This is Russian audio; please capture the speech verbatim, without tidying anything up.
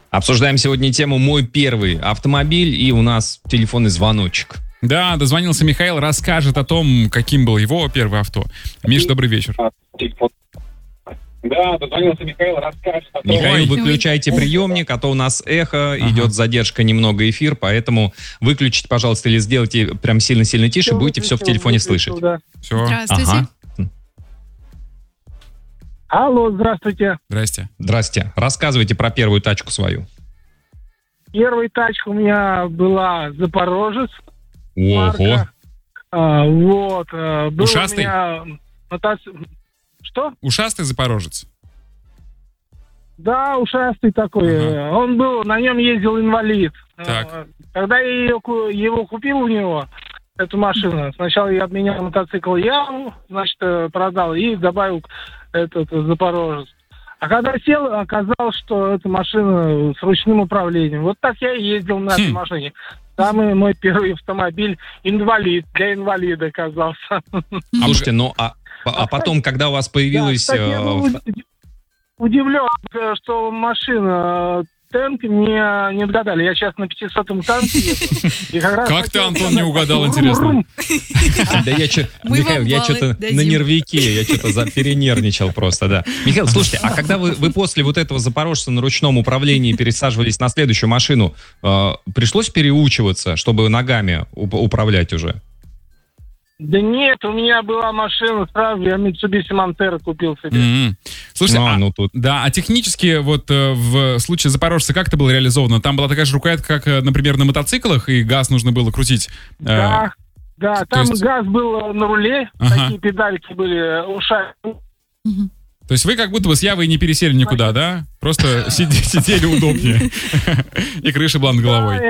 Обсуждаем сегодня тему «Мой первый автомобиль», и у нас телефонный звоночек. Да, дозвонился Михаил, расскажет о том, каким был его первое авто. Миш, добрый вечер. Да, дозвонился Михаил, расскажет о том... Михаил, выключайте приемник, а то у нас эхо, ага. идет задержка немного эфир, поэтому выключите, пожалуйста, или сделайте прям сильно-сильно тише, все, будете все в телефоне слышать. Да. Все. Здравствуйте. Ага. Алло, здравствуйте. Здрасте. Здрасте. Рассказывайте про первую тачку свою. Первая тачка у меня была «Запорожец». Ого. А, вот. Был Ушастый? У меня мотоцикл... Что? Ушастый Запорожец? Да, ушастый такой. Ага. Он был, на нем ездил инвалид. Так. Когда я ее, его купил у него, эту машину, сначала я обменял мотоцикл я, значит, продал и добавил этот Запорожец. А когда сел, оказалось, что эта машина с ручным управлением. Вот так я и ездил на этой хм. машине. Самый мой первый автомобиль инвалид, для инвалида оказался. Слушайте, ну а, а потом, когда у вас появилась... Да, кстати, я был удивлен, что машина... Танк не, не отгадали. Я сейчас на пятисотом танке еду. Как ты, Антон, не угадал, интересно? Да я что, Михаил, я что-то на нервике, я что-то перенервничал просто, да. Михаил, слушайте, а когда вы, вы после вот этого Запорожца на ручном управлении пересаживались на следующую машину, э, пришлось переучиваться, чтобы ногами управлять уже? Да нет, у меня была машина сразу, я Mitsubishi Montero купил себе. Mm-hmm. Слушайте, ну, а, ну, тут... да, а технически вот э, в случае Запорожца как это было реализовано? Там была такая же рукоятка, как, э, например, на мотоциклах, и газ нужно было крутить? Э, да, да, там есть... газ был на руле, ага. такие педальки были, ушами. Mm-hmm. То есть вы как будто бы с Явой не пересели никуда, да? Просто сидели удобнее. И крыша была над головой.